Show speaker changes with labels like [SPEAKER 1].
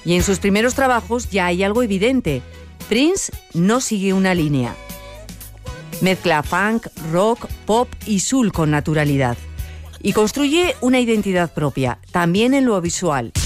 [SPEAKER 1] Y en sus primeros trabajos ya hay algo evidente. Prince no sigue una línea. Mezcla funk, rock, pop y soul con naturalidad. Y construye una identidad propia, también en lo visual.